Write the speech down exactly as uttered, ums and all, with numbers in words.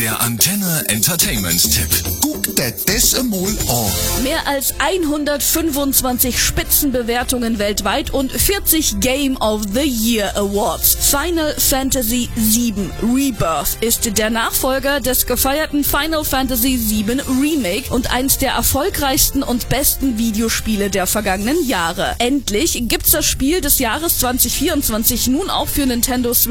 Der Antenne Entertainment-Tipp. Guck dir das einmal an. Mehr als hundertfünfundzwanzig Spitzenbewertungen weltweit und vierzig Game of the Year Awards. Final Fantasy sieben Rebirth ist der Nachfolger des gefeierten Final Fantasy sieben Remake und eins der erfolgreichsten und besten Videospiele der vergangenen Jahre. Endlich gibt's das Spiel des Jahres zwanzig vierundzwanzig nun auch für Nintendo Switch